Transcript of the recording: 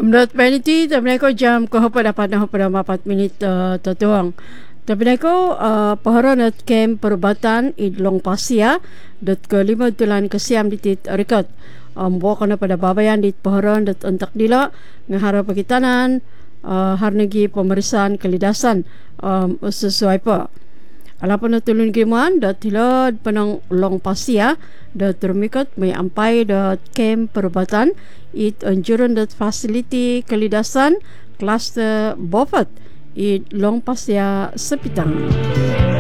Menurut peniti, tapi ko jam ko dapat 4 minit tutuang. Tapi ko paharan at kem perubatan idlong pasia dot ke 5 tulan kesiam ditit record. Buwa ko na pada babayan dit paharan dot untak dila ngahara pagitanan harnagi pemeriksaan kelidasan sesuai pa. Alapan na tulun giman dot hilod panang long pasia dot rumikot may ampay dot kem perubatan it anjuran dot facility kelidasan cluster bofat it long pasia sepitang.